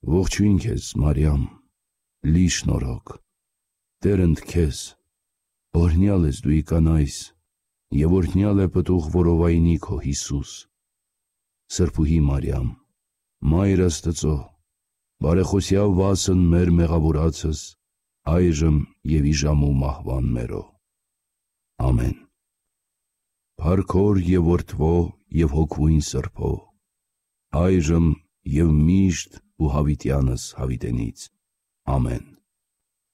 Ողջույն քեզ, Մարիամ, լի շնորհոք, Տերն քեզ, օրհնյալ ես դու ի կանայիս, և օրհնյալ է պտուղ որովայնի քո Հիսուս։ Սրբուհի Մարիամ, Մայր Աստծո, բարեխոսյալ վասն մեր մեղավորացս, այժմ և ի ժամու մահվան մերո։ Ամեն։ Փառքոր և որդվո և հոգվույն Սրբո, այժմ և միշտ ու հավիտյանս հավիտենից։ Ամեն։